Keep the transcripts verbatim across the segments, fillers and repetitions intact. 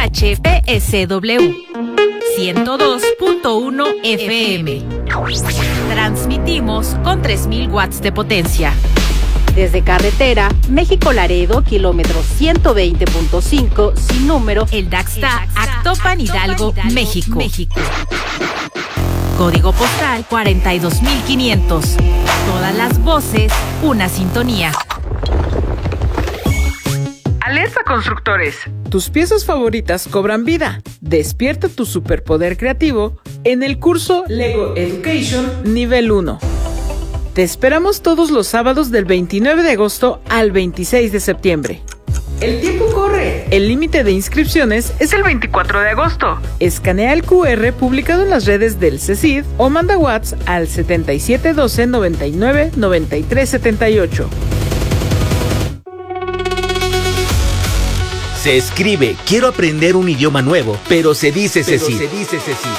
H P S W ciento dos punto uno F M. Transmitimos con tres mil watts de potencia. Desde carretera, México-Laredo, kilómetro ciento veinte punto cinco, sin número, el Daxta, Actopan, Hidalgo, México. México. Código postal cuarenta y dos mil quinientos. Todas las voces, una sintonía. Alerta constructores. Tus piezas favoritas cobran vida. Despierta tu superpoder creativo en el curso Lego Education Nivel uno. Te esperamos todos los sábados del veintinueve de agosto al veintiséis de septiembre. El tiempo corre. El límite de inscripciones es el veinticuatro de agosto. Escanea el Q R publicado en las redes del CECID o manda WhatsApp al setenta y siete doce noventa y nueve noventa y tres setenta y ocho. Se escribe quiero aprender un idioma nuevo, pero se dice CECID. Se dice CECID.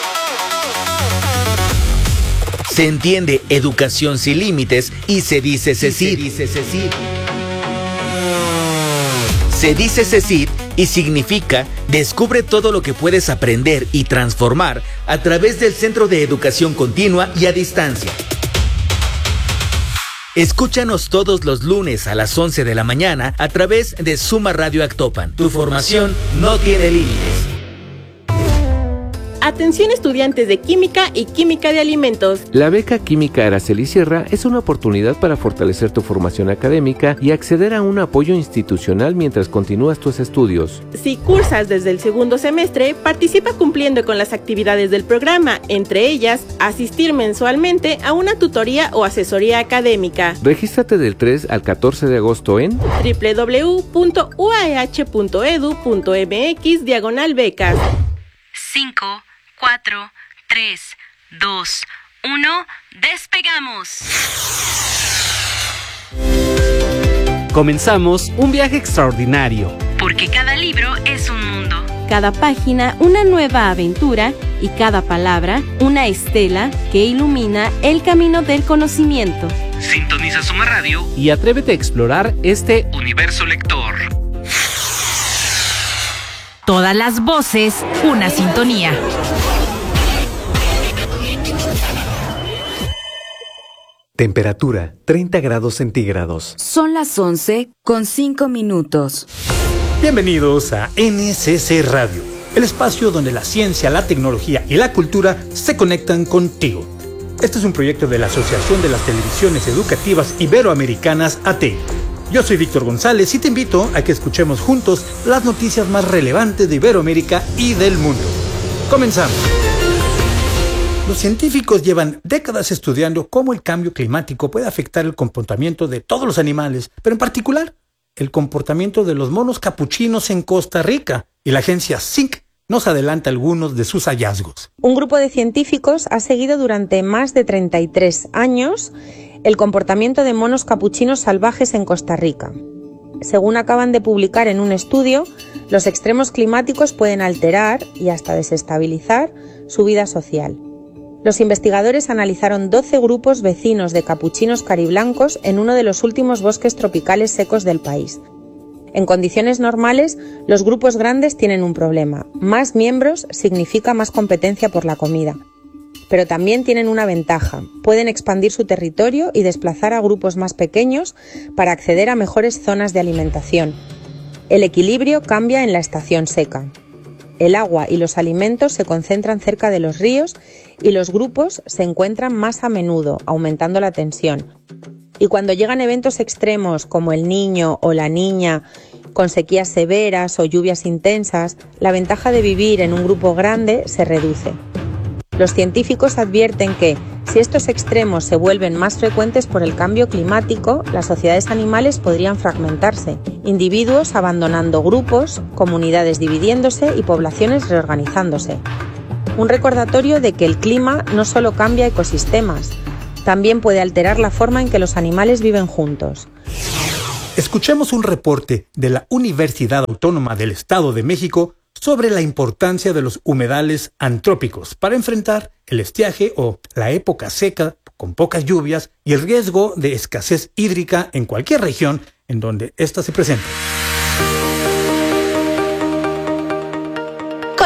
Se entiende educación sin límites y se dice CECID. Se dice CECID. Se dice CECID y significa descubre todo lo que puedes aprender y transformar a través del Centro de Educación Continua y a Distancia. Escúchanos todos los lunes a las once de la mañana a través de Suma Radio Actopan. Tu formación no tiene límites. Atención estudiantes de Química y Química de Alimentos. La beca Química Araceli Sierra es una oportunidad para fortalecer tu formación académica y acceder a un apoyo institucional mientras continúas tus estudios. Si cursas desde el segundo semestre, participa cumpliendo con las actividades del programa, entre ellas, asistir mensualmente a una tutoría o asesoría académica. Regístrate del tres al catorce de agosto en doble u doble u doble u punto u a e hache punto e d u punto m x diagonal becas. cinco, cuatro, tres, dos, uno, ¡despegamos! Comenzamos un viaje extraordinario. Porque cada libro es un mundo. Cada página una nueva aventura y cada palabra una estela que ilumina el camino del conocimiento. Sintoniza Suma Radio y atrévete a explorar este universo lector. Todas las voces, una sintonía. Temperatura treinta grados centígrados. Son las once con cinco minutos. Bienvenidos a N C C Radio, el espacio donde la ciencia, la tecnología y la cultura se conectan contigo. Este es un proyecto de la Asociación de las Televisiones Educativas Iberoamericanas A T E I. Yo soy Víctor González y te invito a que escuchemos juntos las noticias más relevantes de Iberoamérica y del mundo. Comenzamos. Los científicos llevan décadas estudiando cómo el cambio climático puede afectar el comportamiento de todos los animales, pero en particular el comportamiento de los monos capuchinos en Costa Rica, y la agencia S I N C nos adelanta algunos de sus hallazgos. Un grupo de científicos ha seguido durante más de treinta y tres años el comportamiento de monos capuchinos salvajes en Costa Rica. Según acaban de publicar en un estudio, los extremos climáticos pueden alterar y hasta desestabilizar su vida social. Los investigadores analizaron doce grupos vecinos de capuchinos cariblancos en uno de los últimos bosques tropicales secos del país. En condiciones normales, los grupos grandes tienen un problema. Más miembros significa más competencia por la comida. Pero también tienen una ventaja. Pueden expandir su territorio y desplazar a grupos más pequeños para acceder a mejores zonas de alimentación. El equilibrio cambia en la estación seca. El agua y los alimentos se concentran cerca de los ríos y los grupos se encuentran más a menudo, aumentando la tensión. Y cuando llegan eventos extremos como el Niño o la Niña, con sequías severas o lluvias intensas, la ventaja de vivir en un grupo grande se reduce. Los científicos advierten que, si estos extremos se vuelven más frecuentes por el cambio climático, las sociedades animales podrían fragmentarse, individuos abandonando grupos, comunidades dividiéndose y poblaciones reorganizándose. Un recordatorio de que el clima no solo cambia ecosistemas, también puede alterar la forma en que los animales viven juntos. Escuchemos un reporte de la Universidad Autónoma del Estado de México sobre la importancia de los humedales antrópicos para enfrentar el estiaje o la época seca con pocas lluvias y el riesgo de escasez hídrica en cualquier región en donde ésta se presente.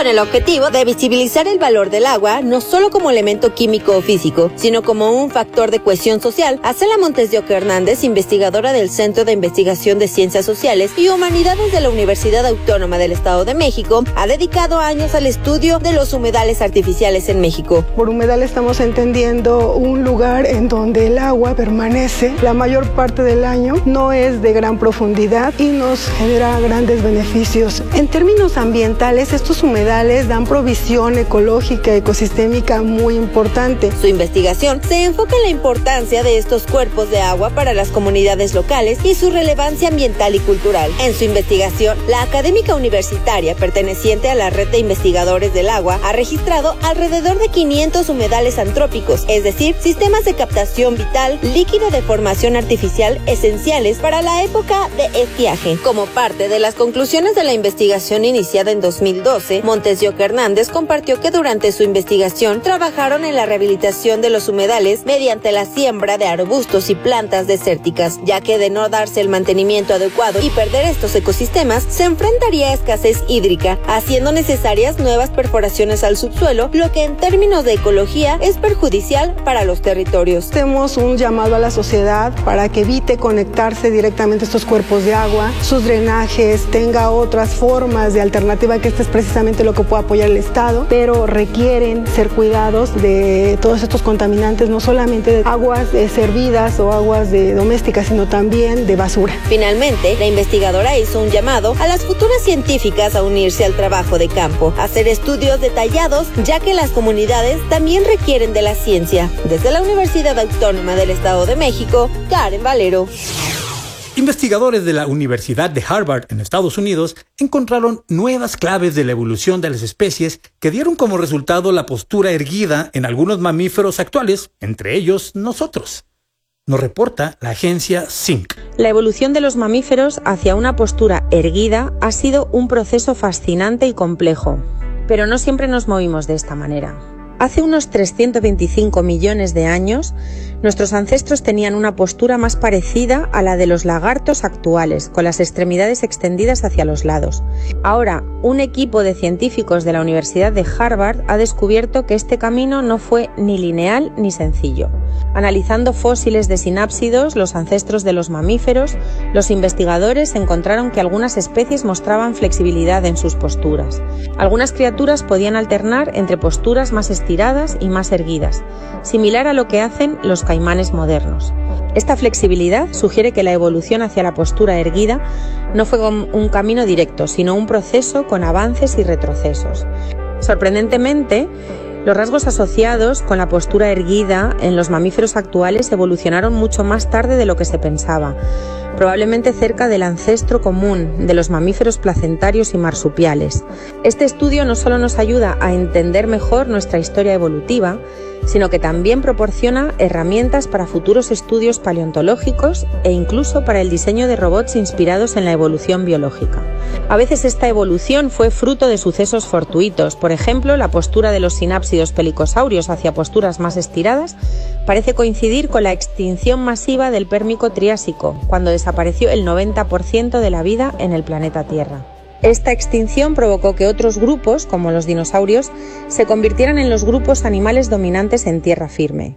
con el objetivo de visibilizar el valor del agua no solo como elemento químico o físico, sino como un factor de cohesión social. Acela Montes de Oca Hernández, investigadora del Centro de Investigación de Ciencias Sociales y Humanidades de la Universidad Autónoma del Estado de México, ha dedicado años al estudio de los humedales artificiales en México. Por humedal estamos entendiendo un lugar en donde el agua permanece la mayor parte del año, no es de gran profundidad y nos genera grandes beneficios. En términos ambientales, estos humedales dan provisión ecológica, ecosistémica muy importante. Su investigación se enfoca en la importancia de estos cuerpos de agua para las comunidades locales y su relevancia ambiental y cultural. En su investigación, la académica universitaria perteneciente a la red de investigadores del agua ha registrado alrededor de quinientos humedales antrópicos, es decir, sistemas de captación vital líquido de formación artificial esenciales para la época de estiaje. Como parte de las conclusiones de la investigación iniciada en dos mil doce, Montes de Oca Hernández compartió que durante su investigación trabajaron en la rehabilitación de los humedales mediante la siembra de arbustos y plantas desérticas, ya que de no darse el mantenimiento adecuado y perder estos ecosistemas, se enfrentaría a escasez hídrica, haciendo necesarias nuevas perforaciones al subsuelo, lo que en términos de ecología es perjudicial para los territorios. Hacemos un llamado a la sociedad para que evite conectarse directamente a estos cuerpos de agua, sus drenajes, tenga otras formas de alternativa, que este es precisamente lo que puede apoyar el Estado, pero requieren ser cuidados de todos estos contaminantes, no solamente de aguas eh, servidas o aguas de domésticas, sino también de basura. Finalmente, la investigadora hizo un llamado a las futuras científicas a unirse al trabajo de campo, a hacer estudios detallados, ya que las comunidades también requieren de la ciencia. Desde la Universidad Autónoma del Estado de México, Karen Valero. Investigadores de la Universidad de Harvard en Estados Unidos encontraron nuevas claves de la evolución de las especies que dieron como resultado la postura erguida en algunos mamíferos actuales, entre ellos nosotros. Nos reporta la agencia C I N C. La evolución de los mamíferos hacia una postura erguida ha sido un proceso fascinante y complejo, pero no siempre nos movimos de esta manera. Hace unos trescientos veinticinco millones de años, nuestros ancestros tenían una postura más parecida a la de los lagartos actuales, con las extremidades extendidas hacia los lados. Ahora, un equipo de científicos de la Universidad de Harvard ha descubierto que este camino no fue ni lineal ni sencillo. Analizando fósiles de sinápsidos, los ancestros de los mamíferos, los investigadores encontraron que algunas especies mostraban flexibilidad en sus posturas. Algunas criaturas podían alternar entre posturas más estiradas y más erguidas, similar a lo que hacen los caimanes modernos. Esta flexibilidad sugiere que la evolución hacia la postura erguida no fue un camino directo, sino un proceso con avances y retrocesos. Sorprendentemente, los rasgos asociados con la postura erguida en los mamíferos actuales evolucionaron mucho más tarde de lo que se pensaba, probablemente cerca del ancestro común de los mamíferos placentarios y marsupiales. Este estudio no solo nos ayuda a entender mejor nuestra historia evolutiva, sino que también proporciona herramientas para futuros estudios paleontológicos e incluso para el diseño de robots inspirados en la evolución biológica. A veces esta evolución fue fruto de sucesos fortuitos. Por ejemplo, la postura de los sinápsidos pelicosaurios hacia posturas más estiradas parece coincidir con la extinción masiva del Pérmico Triásico, cuando desapareció el noventa por ciento de la vida en el planeta Tierra. Esta extinción provocó que otros grupos, como los dinosaurios, se convirtieran en los grupos animales dominantes en tierra firme.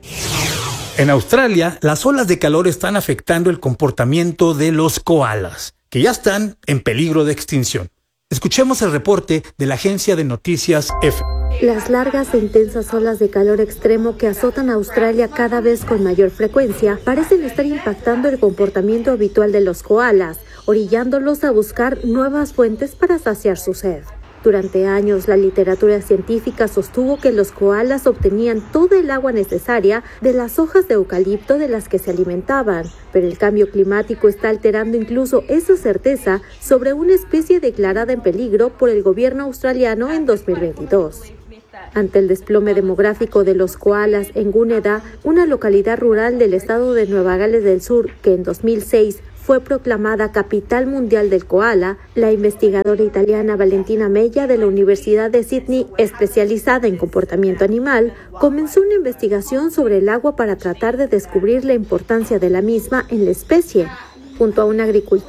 En Australia, las olas de calor están afectando el comportamiento de los koalas, que ya están en peligro de extinción. Escuchemos el reporte de la agencia de noticias EFE. Las largas e intensas olas de calor extremo que azotan a Australia cada vez con mayor frecuencia parecen estar impactando el comportamiento habitual de los koalas, orillándolos a buscar nuevas fuentes para saciar su sed. Durante años, la literatura científica sostuvo que los koalas obtenían toda el agua necesaria de las hojas de eucalipto de las que se alimentaban, pero el cambio climático está alterando incluso esa certeza sobre una especie declarada en peligro por el gobierno australiano en dos mil veintidós. Ante el desplome demográfico de los koalas en Gunnedah, una localidad rural del estado de Nueva Gales del Sur, que en dos mil seis fue proclamada capital mundial del koala, la investigadora italiana Valentina Mella de la Universidad de Sydney, especializada en comportamiento animal, comenzó una investigación sobre el agua para tratar de descubrir la importancia de la misma en la especie. Junto a un agricultor,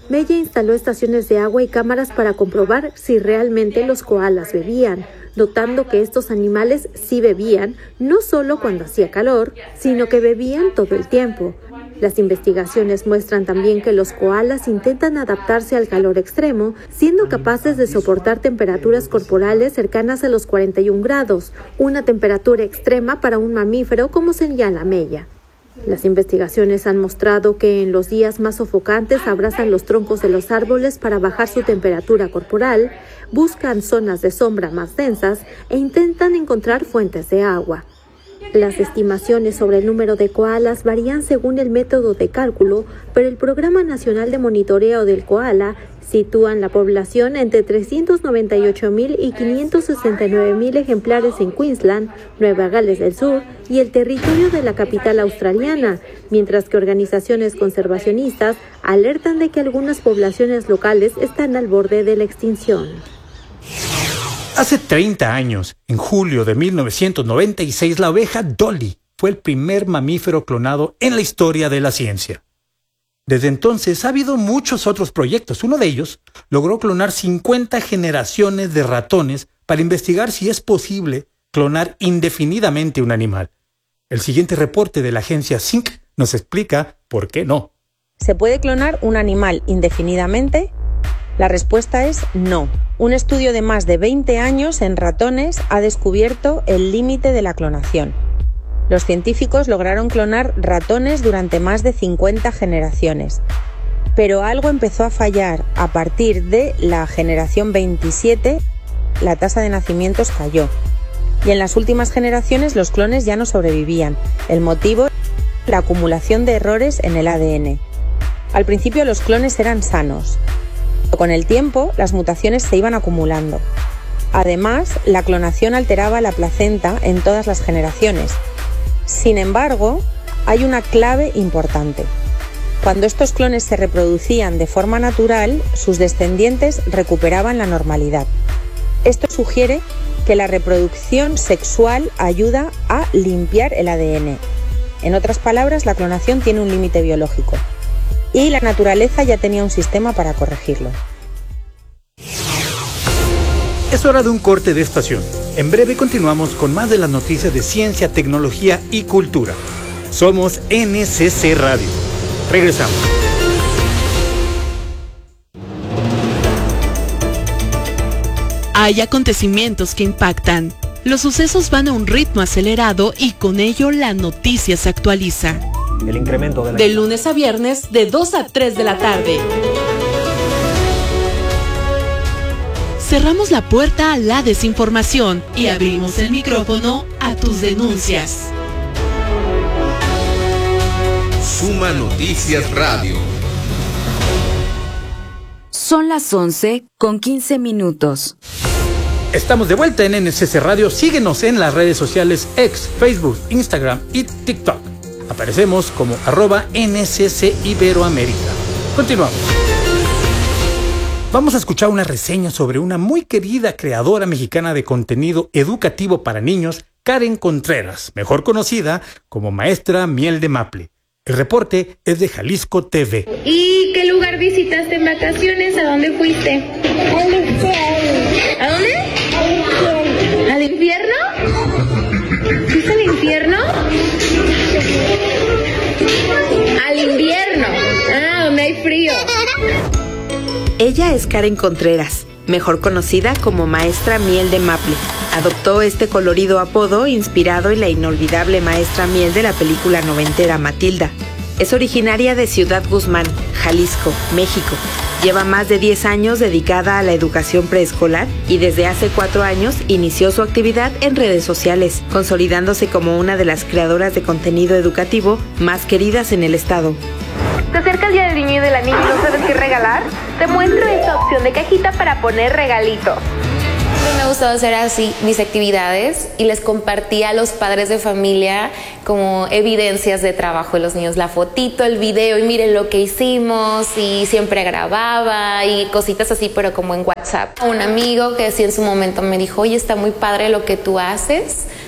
Mella instaló estaciones de agua y cámaras para comprobar si realmente los koalas bebían, notando que estos animales sí bebían, no solo cuando hacía calor, sino que bebían todo el tiempo. Las investigaciones muestran también que los koalas intentan adaptarse al calor extremo, siendo capaces de soportar temperaturas corporales cercanas a los cuarenta y un grados, una temperatura extrema para un mamífero, como señala Mella. Las investigaciones han mostrado que en los días más sofocantes abrazan los troncos de los árboles para bajar su temperatura corporal, buscan zonas de sombra más densas e intentan encontrar fuentes de agua. Las estimaciones sobre el número de koalas varían según el método de cálculo, pero el Programa Nacional de Monitoreo del Koala sitúan la población entre trescientos noventa y ocho mil y quinientos sesenta y nueve mil ejemplares en Queensland, Nueva Gales del Sur y el territorio de la capital australiana, mientras que organizaciones conservacionistas alertan de que algunas poblaciones locales están al borde de la extinción. Hace treinta años, en julio de mil novecientos noventa y seis, la oveja Dolly fue el primer mamífero clonado en la historia de la ciencia. Desde entonces ha habido muchos otros proyectos. Uno de ellos logró clonar cincuenta generaciones de ratones para investigar si es posible clonar indefinidamente un animal. El siguiente reporte de la agencia S I N C nos explica por qué no. ¿Se puede clonar un animal indefinidamente? La respuesta es no. Un estudio de más de veinte años en ratones ha descubierto el límite de la clonación. Los científicos lograron clonar ratones durante más de cincuenta generaciones, pero algo empezó a fallar. A partir de la generación veintisiete, la tasa de nacimientos cayó, y en las últimas generaciones los clones ya no sobrevivían. El motivo, la acumulación de errores en el A D N. Al principio los clones eran sanos, pero con el tiempo las mutaciones se iban acumulando. Además, la clonación alteraba la placenta en todas las generaciones. Sin embargo, hay una clave importante. Cuando estos clones se reproducían de forma natural, sus descendientes recuperaban la normalidad. Esto sugiere que la reproducción sexual ayuda a limpiar el A D N. En otras palabras, la clonación tiene un límite biológico. Y la naturaleza ya tenía un sistema para corregirlo. Es hora de un corte de estación. En breve continuamos con más de las noticias de ciencia, tecnología y cultura. Somos N C C Radio. Regresamos. Hay acontecimientos que impactan. Los sucesos van a un ritmo acelerado y con ello la noticia se actualiza. El incremento de la... De lunes a viernes, de dos a tres de la tarde. Cerramos la puerta a la desinformación y abrimos el micrófono a tus denuncias. Suma Noticias Radio. Son las once con quince minutos. Estamos de vuelta en N C C Radio. Síguenos en las redes sociales X, Facebook, Instagram y TikTok. Aparecemos como arroba N C C Iberoamérica. Continuamos. Vamos a escuchar una reseña sobre una muy querida creadora mexicana de contenido educativo para niños, Karen Contreras, mejor conocida como Maestra Miel de Maple. El reporte es de Jalisco T V. ¿Y qué lugar visitaste en vacaciones? ¿A dónde fuiste? Al infierno. ¿A dónde? Al infierno. ¿Al infierno? ¿Fuiste al infierno? Al invierno. Ah, donde hay frío. Ella es Karen Contreras, mejor conocida como Maestra Miel de Maple. Adoptó este colorido apodo inspirado en la inolvidable Maestra Miel de la película noventera Matilda. Es originaria de Ciudad Guzmán, Jalisco, México. Lleva más de diez años dedicada a la educación preescolar y desde hace cuatro años inició su actividad en redes sociales, consolidándose como una de las creadoras de contenido educativo más queridas en el estado. ¿Te acerca el día del niño y de la niña y no sabes qué regalar? Te muestro esta opción de cajita para poner regalito. Me gustaba hacer así mis actividades y les compartía a los padres de familia como evidencias de trabajo de los niños, la fotito, el video y miren lo que hicimos, y siempre grababa y cositas así, pero como en WhatsApp. Un amigo que sí en su momento me dijo, oye, está muy padre lo que tú haces,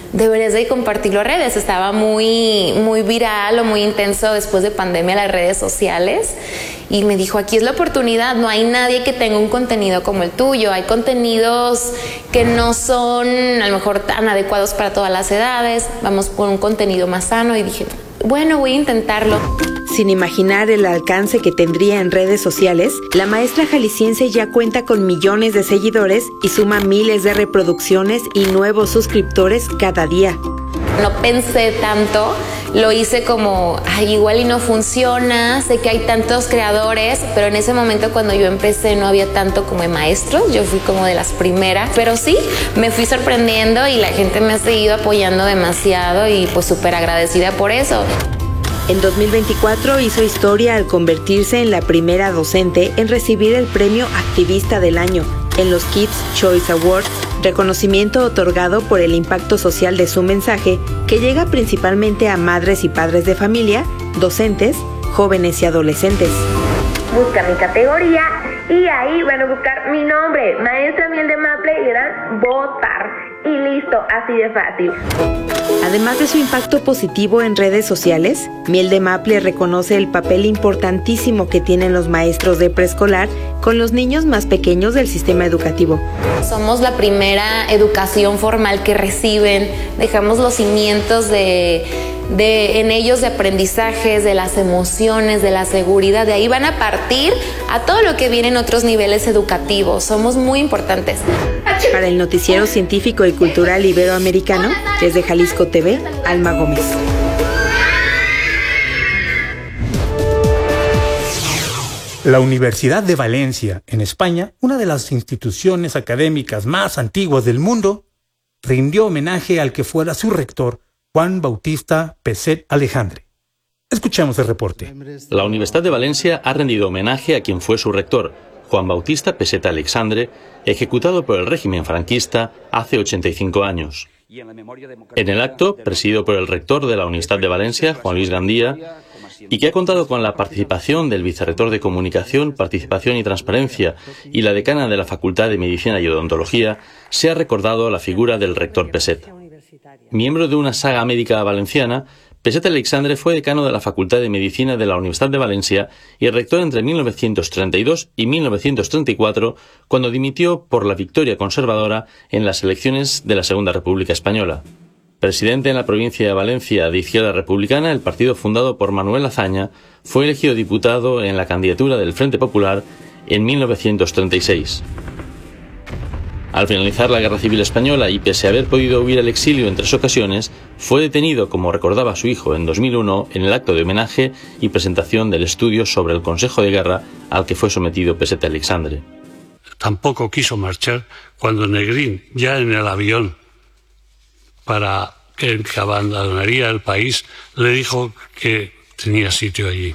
deberías de compartirlo a redes. Estaba muy, muy viral o muy intenso después de pandemia las redes sociales. Y me dijo, aquí es la oportunidad, no hay nadie que tenga un contenido como el tuyo. Hay contenidos que no son a lo mejor tan adecuados para todas las edades. Vamos por un contenido más sano. Y dije, bueno, voy a intentarlo. Sin imaginar el alcance que tendría en redes sociales, la maestra jalisciense ya cuenta con millones de seguidores y suma miles de reproducciones y nuevos suscriptores cada día. No pensé tanto, lo hice como, ay, igual y no funciona, sé que hay tantos creadores, pero en ese momento cuando yo empecé no había tanto como de maestros, yo fui como de las primeras, pero sí, me fui sorprendiendo y la gente me ha seguido apoyando demasiado y pues súper agradecida por eso. En dos mil veinticuatro hizo historia al convertirse en la primera docente en recibir el premio Activista del Año en los Kids Choice Awards, reconocimiento otorgado por el impacto social de su mensaje que llega principalmente a madres y padres de familia, docentes, jóvenes y adolescentes. Busca mi categoría y ahí van a buscar mi nombre, Maestra Miel de Maple, y le dan votar. Y listo, así de fácil. Además de su impacto positivo en redes sociales, Miel de Maple reconoce el papel importantísimo que tienen los maestros de preescolar con los niños más pequeños del sistema educativo. Somos la primera educación formal que reciben, dejamos los cimientos de, de, en ellos de aprendizajes, de las emociones, de la seguridad. De ahí van a partir a todo lo que viene en otros niveles educativos. Somos muy importantes. Para el Noticiero Científico y Cultural Iberoamericano, desde Jalisco T V, Alma Gómez. La Universidad de Valencia, en España, una de las instituciones académicas más antiguas del mundo, rindió homenaje al que fuera su rector, Juan Bautista Peset Alexandre. Escuchemos el reporte. La Universidad de Valencia ha rendido homenaje a quien fue su rector, Juan Bautista Peset Alexandre, ejecutado por el régimen franquista hace ochenta y cinco años. En el acto, presidido por el rector de la Universidad de Valencia, Juan Luis Gandía, y que ha contado con la participación del vicerrector de Comunicación, Participación y Transparencia y la decana de la Facultad de Medicina y Odontología, se ha recordado la figura del rector Peset. Miembro de una saga médica valenciana, Peset Alexandre fue decano de la Facultad de Medicina de la Universidad de Valencia y rector entre mil novecientos treinta y dos y mil novecientos treinta y cuatro, cuando dimitió por la victoria conservadora en las elecciones de la Segunda República Española. Presidente en la provincia de Valencia de Izquierda Republicana, el partido fundado por Manuel Azaña, fue elegido diputado en la candidatura del Frente Popular en mil novecientos treinta y seis. Al finalizar la Guerra Civil Española y pese a haber podido huir al exilio en tres ocasiones, fue detenido, como recordaba su hijo, en dos mil uno en el acto de homenaje y presentación del estudio sobre el Consejo de Guerra al que fue sometido Peset Alexandre. Tampoco quiso marchar cuando Negrín, ya en el avión para que abandonaría el país, le dijo que tenía sitio allí.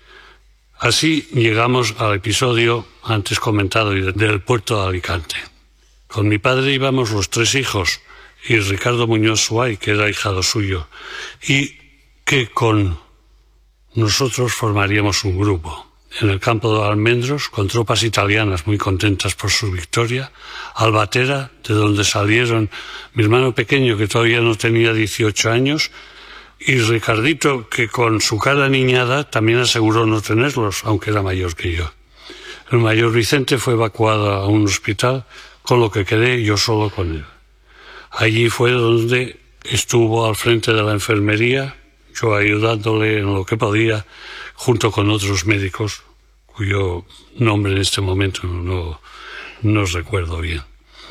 Así llegamos al episodio antes comentado del puerto de Alicante. Con mi padre íbamos los tres hijos y Ricardo Muñoz Suay, que era hijado suyo, y que con nosotros formaríamos un grupo. En el campo de Almendros, con tropas italianas muy contentas por su victoria, Albatera, de donde salieron mi hermano pequeño, que todavía no tenía dieciocho años, y Ricardito, que con su cara niñada también aseguró no tenerlos, aunque era mayor que yo. El mayor Vicente fue evacuado a un hospital, con lo que quedé yo solo con él. Allí fue donde estuvo al frente de la enfermería, yo ayudándole en lo que podía, junto con otros médicos, cuyo nombre en este momento no, no recuerdo bien.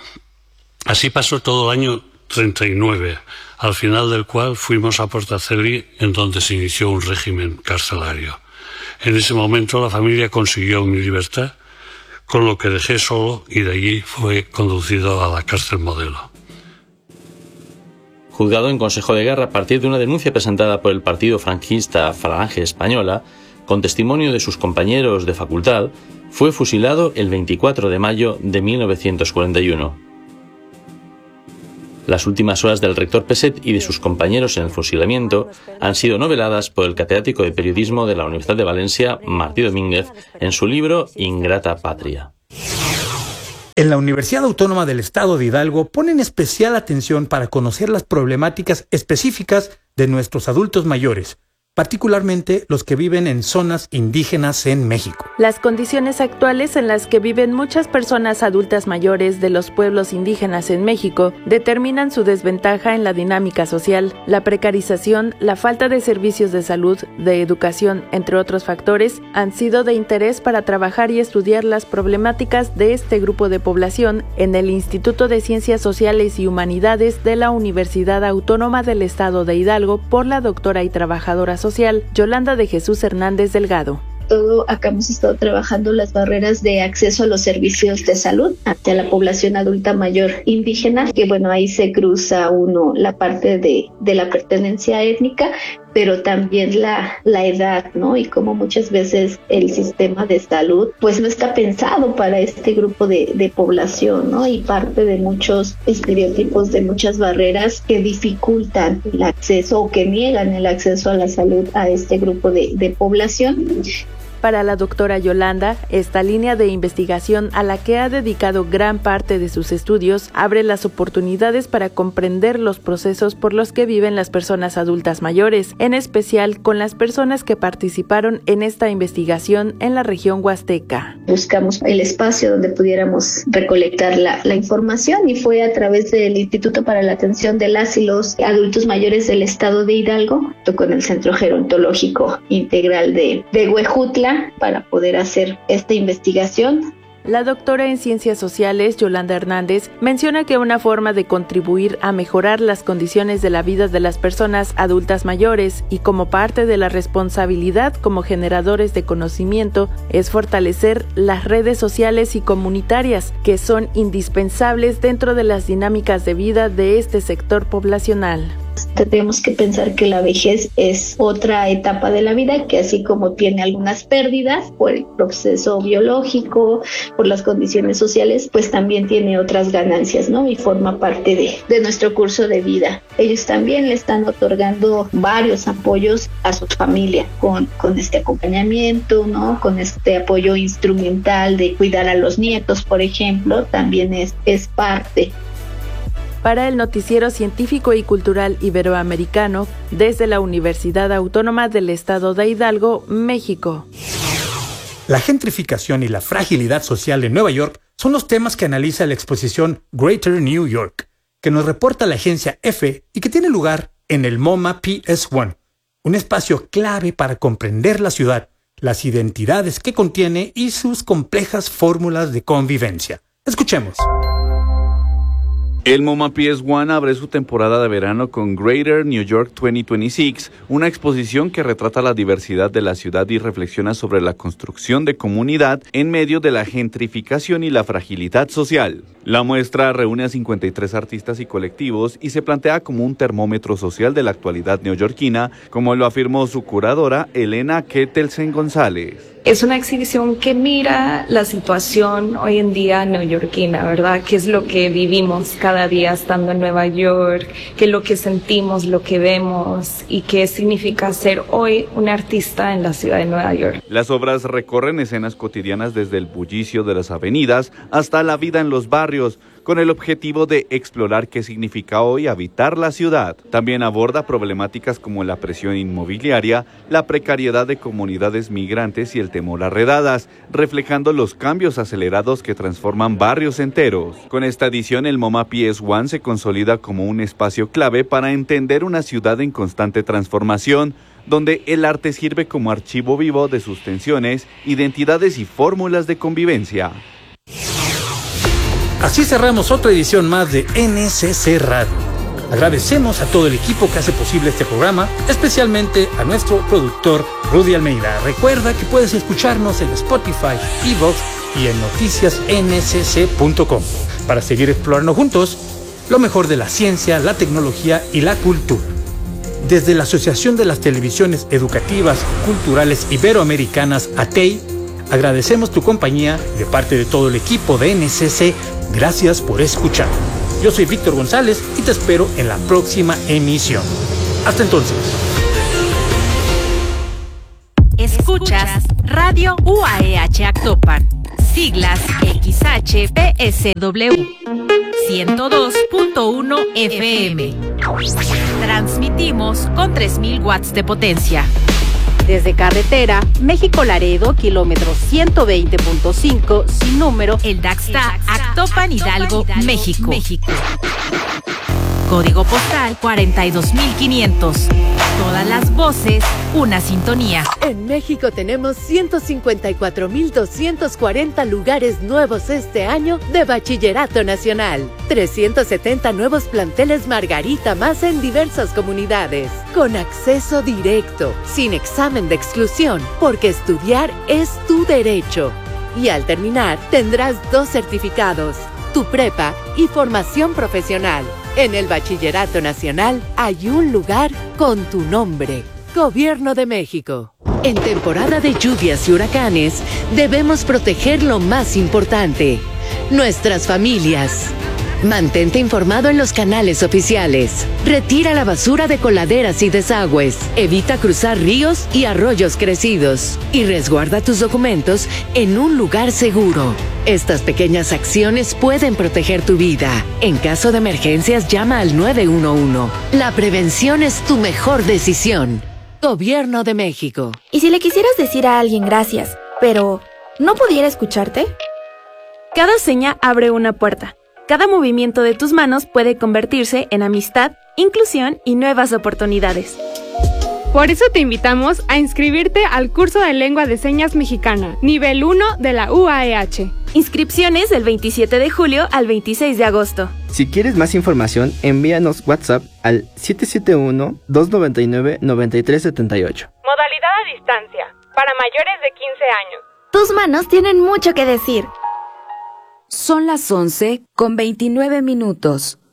Así pasó todo el año treinta y nueve, al final del cual fuimos a Portacelli, en donde se inició un régimen carcelario. En ese momento la familia consiguió mi libertad, con lo que dejé solo y de allí fue conducido a la cárcel Modelo. Juzgado en Consejo de Guerra a partir de una denuncia presentada por el partido franquista Falange Española, con testimonio de sus compañeros de facultad, fue fusilado el veinticuatro de mayo de mil novecientos cuarenta y uno. Las últimas horas del rector Peset y de sus compañeros en el fusilamiento han sido noveladas por el catedrático de periodismo de la Universidad de Valencia, Martí Domínguez, en su libro Ingrata Patria. En la Universidad Autónoma del Estado de Hidalgo ponen especial atención para conocer las problemáticas específicas de nuestros adultos mayores, particularmente los que viven en zonas indígenas en México. Las condiciones actuales en las que viven muchas personas adultas mayores de los pueblos indígenas en México determinan su desventaja en la dinámica social, la precarización, la falta de servicios de salud, de educación, entre otros factores, han sido de interés para trabajar y estudiar las problemáticas de este grupo de población en el Instituto de Ciencias Sociales y Humanidades de la Universidad Autónoma del Estado de Hidalgo por la doctora y trabajadora social Social, Yolanda de Jesús Hernández Delgado. Todo acá hemos estado trabajando las barreras de acceso a los servicios de salud hacia la población adulta mayor indígena, que bueno, ahí se cruza uno la parte de, de la pertenencia étnica, pero también la, la edad, ¿no? Y como muchas veces el sistema de salud pues no está pensado para este grupo de, de población, ¿no? Y parte de muchos estereotipos, de muchas barreras que dificultan el acceso o que niegan el acceso a la salud a este grupo de, de población. Para la doctora Yolanda, esta línea de investigación a la que ha dedicado gran parte de sus estudios abre las oportunidades para comprender los procesos por los que viven las personas adultas mayores, en especial con las personas que participaron en esta investigación en la región huasteca. Buscamos el espacio donde pudiéramos recolectar la, la información y fue a través del Instituto para la Atención de las y los Adultos Mayores del Estado de Hidalgo, junto con el Centro Gerontológico Integral de, de Huejutla, para poder hacer esta investigación. La doctora en Ciencias Sociales, Yolanda Hernández, menciona que una forma de contribuir a mejorar las condiciones de la vida de las personas adultas mayores y como parte de la responsabilidad como generadores de conocimiento es fortalecer las redes sociales y comunitarias que son indispensables dentro de las dinámicas de vida de este sector poblacional. Tenemos que pensar que la vejez es otra etapa de la vida que así como tiene algunas pérdidas por el proceso biológico, por las condiciones sociales, pues también tiene otras ganancias, ¿no? Y forma parte de, de nuestro curso de vida. Ellos también le están otorgando varios apoyos a su familia con, con este acompañamiento, ¿no? Con este apoyo instrumental de cuidar a los nietos, por ejemplo, también es, es parte. Para el Noticiero Científico y Cultural Iberoamericano, desde la Universidad Autónoma del Estado de Hidalgo, México. La gentrificación y la fragilidad social en Nueva York son los temas que analiza la exposición Greater New York, que nos reporta la agencia EFE y que tiene lugar en el MoMA P S uno, un espacio clave para comprender la ciudad, las identidades que contiene y sus complejas fórmulas de convivencia. Escuchemos. El MoMA P S uno abre su temporada de verano con Greater New York dos mil veintiséis, una exposición que retrata la diversidad de la ciudad y reflexiona sobre la construcción de comunidad en medio de la gentrificación y la fragilidad social. La muestra reúne a cincuenta y tres artistas y colectivos y se plantea como un termómetro social de la actualidad neoyorquina, como lo afirmó su curadora Elena Kettelsen González. Es una exhibición que mira la situación hoy en día neoyorquina, ¿verdad? ¿Qué es lo que vivimos cada día estando en Nueva York? ¿Qué es lo que sentimos, lo que vemos? ¿Y qué significa ser hoy un artista en la ciudad de Nueva York? Las obras recorren escenas cotidianas desde el bullicio de las avenidas hasta la vida en los barrios, con el objetivo de explorar qué significa hoy habitar la ciudad. También aborda problemáticas como la presión inmobiliaria, la precariedad de comunidades migrantes y el temor a redadas, reflejando los cambios acelerados que transforman barrios enteros. Con esta edición, el MoMA P S uno se consolida como un espacio clave para entender una ciudad en constante transformación, donde el arte sirve como archivo vivo de sus tensiones, identidades y fórmulas de convivencia. Así cerramos otra edición más de N S C Radio. Agradecemos a todo el equipo que hace posible este programa, especialmente a nuestro productor Rudy Almeida. Recuerda que puedes escucharnos en Spotify, iVoox y en noticias n s c punto com para seguir explorando juntos lo mejor de la ciencia, la tecnología y la cultura. Desde la Asociación de las Televisiones Educativas Culturales Iberoamericanas, A T E I, agradecemos tu compañía de parte de todo el equipo de N S C. Gracias por escuchar. Yo soy Víctor González y te espero en la próxima emisión. Hasta entonces. Escuchas Radio U A E H Actopan, Siglas X H P S W ciento dos punto uno F M. Transmitimos con tres mil watts de potencia. Desde carretera, México-Laredo, kilómetro ciento veinte punto cinco, sin número, el Daxta, Actopan, Hidalgo, México. México. Código postal cuarenta y dos mil quinientos. Todas las voces, una sintonía. En México tenemos ciento cincuenta y cuatro mil doscientos cuarenta lugares nuevos este año de Bachillerato Nacional. trescientos setenta nuevos planteles Margarita más en diversas comunidades. Con acceso directo, sin examen de exclusión, porque estudiar es tu derecho. Y al terminar, tendrás dos certificados, tu prepa y formación profesional. En el Bachillerato Nacional hay un lugar con tu nombre. Gobierno de México. En temporada de lluvias y huracanes, debemos proteger lo más importante, nuestras familias. Mantente informado en los canales oficiales. Retira la basura de coladeras y desagües. Evita cruzar ríos y arroyos crecidos. Y resguarda tus documentos en un lugar seguro. Estas pequeñas acciones pueden proteger tu vida. En caso de emergencias, llama al nueve uno uno. La prevención es tu mejor decisión. Gobierno de México. ¿Y si le quisieras decir a alguien gracias, pero no pudiera escucharte? Cada seña abre una puerta. Cada movimiento de tus manos puede convertirse en amistad, inclusión y nuevas oportunidades. Por eso te invitamos a inscribirte al curso de Lengua de Señas Mexicana, nivel uno de la U A E H. Inscripciones del veintisiete de julio al veintiséis de agosto. Si quieres más información, envíanos WhatsApp al siete siete uno, dos nueve nueve, nueve tres siete ocho. Modalidad a distancia, para mayores de quince años. Tus manos tienen mucho que decir. Son las once con veintinueve minutos.